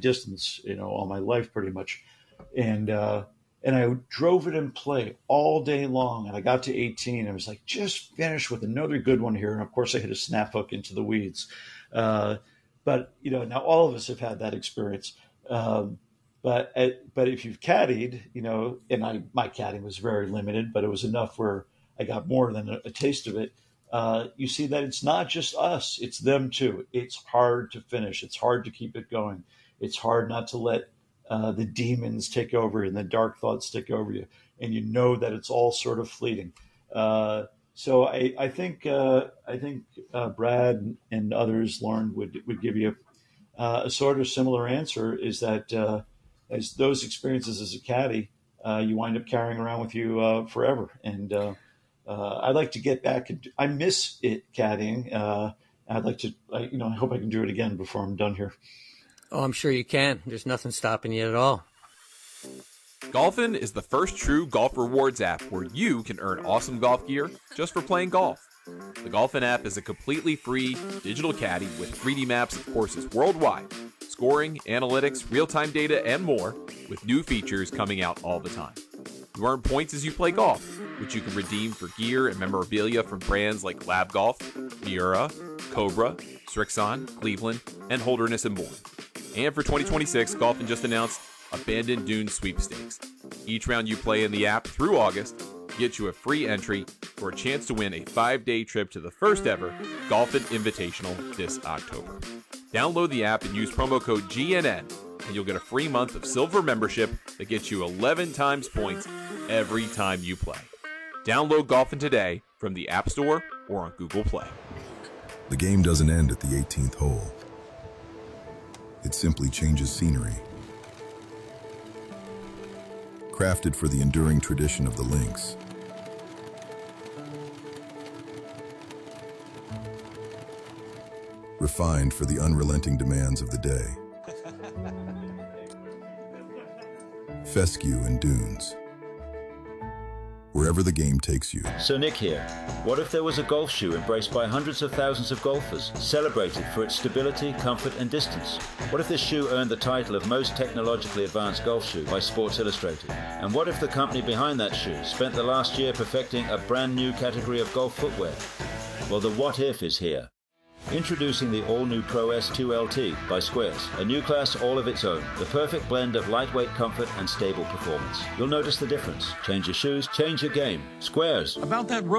distance, all my life pretty much. And I drove it in play all day long. And I got to 18 and I was like, just finish with another good one here. And of course I hit a snap hook into the weeds. But now all of us have had that experience. But if you've caddied, and my caddying was very limited, but it was enough where I got more than a taste of it. You see that it's not just us, it's them too. It's hard to finish. It's hard to keep it going. It's hard not to let the demons take over and the dark thoughts take over you. And that it's all sort of fleeting. So I think Brad and others, Lauren, would give you a sort of similar answer, is that as those experiences as a caddy, you wind up carrying around with you forever. And I'd like to get back. I miss it caddying. I'd like to, I hope I can do it again before I'm done here. Oh, I'm sure you can. There's nothing stopping you at all. Golfin is the first true golf rewards app where you can earn awesome golf gear just for playing golf. The Golfin app is a completely free digital caddy with 3D maps of courses worldwide, scoring, analytics, real-time data, and more, with new features coming out all the time. You earn points as you play golf, which you can redeem for gear and memorabilia from brands like Lab Golf, Miura, Cobra, Strixon, Cleveland, and Holderness and more. And for 2026, Golfin just announced Abandoned Dunes Sweepstakes. Each round you play in the app through August gets you a free entry for a chance to win a 5-day trip to the first ever Golfin Invitational this October. Download the app and use promo code GNN, and you'll get a free month of silver membership that gets you 11 times points every time you play. Download Golfin today from the App Store or on Google Play. The game doesn't end at the 18th hole. It simply changes scenery. Crafted for the enduring tradition of the links. Refined for the unrelenting demands of the day. Fescue and Dunes. Wherever the game takes you. So Nick here. What if there was a golf shoe embraced by hundreds of thousands of golfers, celebrated for its stability, comfort and distance? What if this shoe earned the title of most technologically advanced golf shoe by Sports Illustrated? And what if the company behind that shoe spent the last year perfecting a brand new category of golf footwear? Well, the what if is here. Introducing the all-new Pro S2 LT by Squares, a new class all of its own, the perfect blend of lightweight comfort and stable performance. You'll notice the difference. Change your shoes, change your game. Squares. About that road